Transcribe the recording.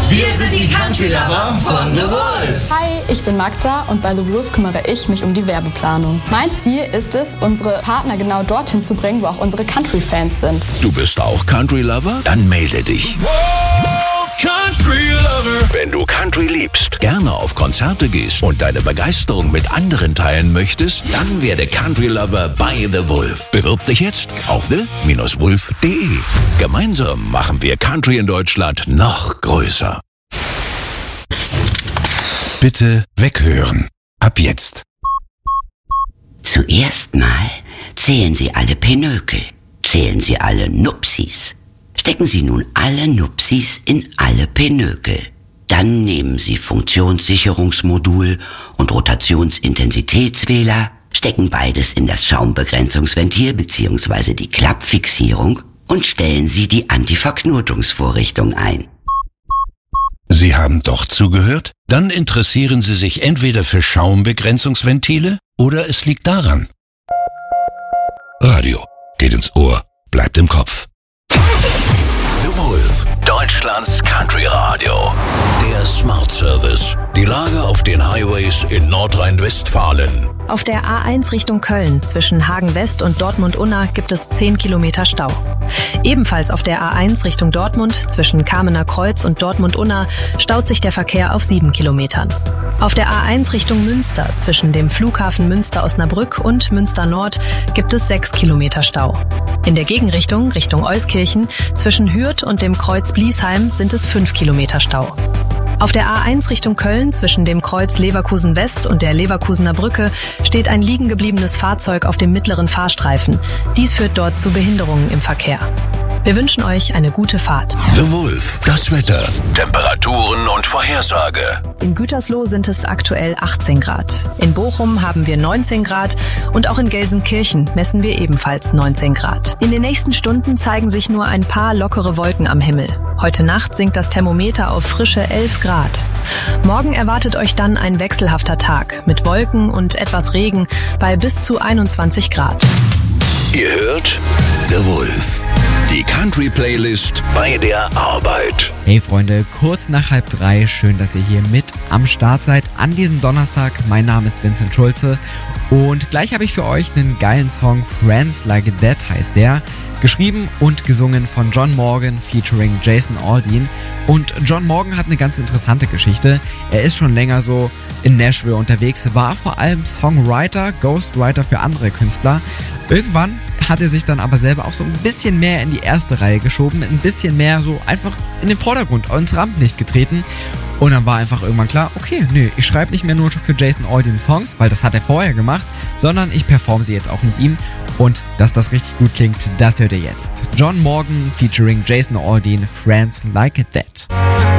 Wir sind die Country Lover von The Wolf. Hi, ich bin Magda und bei The Wolf kümmere ich mich um die Werbeplanung. Mein Ziel ist es, unsere Partner genau dorthin zu bringen, wo auch unsere Country-Fans sind. Du bist auch Country Lover? Dann melde dich. Wolf Country Lover. Wenn du Country liebst, gerne auf Konzerte gehst und deine Begeisterung mit anderen teilen möchtest, dann werde Country Lover bei The Wolf. Bewirb dich jetzt auf the-wolf.de. Gemeinsam machen wir Country in Deutschland noch größer. Bitte weghören. Ab jetzt. Zuerst mal zählen Sie alle Pinökel. Zählen Sie alle Nupsis. Stecken Sie nun alle Nupsis in alle Pinökel. Dann nehmen Sie Funktionssicherungsmodul und Rotationsintensitätswähler, stecken beides in das Schaumbegrenzungsventil bzw. die Klappfixierung und stellen Sie die Antiverknotungsvorrichtung ein. Sie haben doch zugehört? Dann interessieren Sie sich entweder für Schaumbegrenzungsventile oder es liegt daran. Radio geht ins Ohr, bleibt im Kopf. The Wolf, Deutschlands Country Radio. Der Smart Service. Die Lage auf den Highways in Nordrhein-Westfalen. Auf der A1 Richtung Köln zwischen Hagen West und Dortmund-Unna gibt es 10 Kilometer Stau. Ebenfalls auf der A1 Richtung Dortmund zwischen Kamener Kreuz und Dortmund-Unna staut sich der Verkehr auf 7 Kilometern. Auf der A1 Richtung Münster zwischen dem Flughafen Münster-Osnabrück und Münster Nord gibt es 6 Kilometer Stau. In der Gegenrichtung, Richtung Euskirchen, zwischen Hürth und dem Kreuz Bliesheim sind es 5 Kilometer Stau. Auf der A1 Richtung Köln zwischen dem Kreuz Leverkusen West und der Leverkusener Brücke steht ein liegen gebliebenes Fahrzeug auf dem mittleren Fahrstreifen. Dies führt dort zu Behinderungen im Verkehr. Wir wünschen euch eine gute Fahrt. The Wolf, das Wetter, Temperaturen und Vorhersage. In Gütersloh sind es aktuell 18 Grad. In Bochum haben wir 19 Grad und auch in Gelsenkirchen messen wir ebenfalls 19 Grad. In den nächsten Stunden zeigen sich nur ein paar lockere Wolken am Himmel. Heute Nacht sinkt das Thermometer auf frische 11 Grad. Morgen erwartet euch dann ein wechselhafter Tag mit Wolken und etwas Regen bei bis zu 21 Grad. Ihr hört The Wolf. Die Country-Playlist bei der Arbeit. Hey Freunde, kurz nach 2:30, schön, dass ihr hier mit am Start seid an diesem Donnerstag. Mein Name ist Vincent Schulze und gleich habe ich für euch einen geilen Song, Friends Like That heißt der, geschrieben und gesungen von John Morgan featuring Jason Aldean. Und John Morgan hat eine ganz interessante Geschichte. Er ist schon länger so in Nashville unterwegs, war vor allem Songwriter, Ghostwriter für andere Künstler. Irgendwann hat er sich dann aber selber auch so ein bisschen mehr in die erste Reihe geschoben, ein bisschen mehr so einfach in den Vordergrund, ins Rampenlicht getreten. Und dann war einfach irgendwann klar, okay, ich schreibe nicht mehr nur für Jason Aldean Songs, weil das hat er vorher gemacht, sondern ich performe sie jetzt auch mit ihm. Und dass das richtig gut klingt, das hört ihr jetzt. John Morgan featuring Jason Aldean, Friends Like That.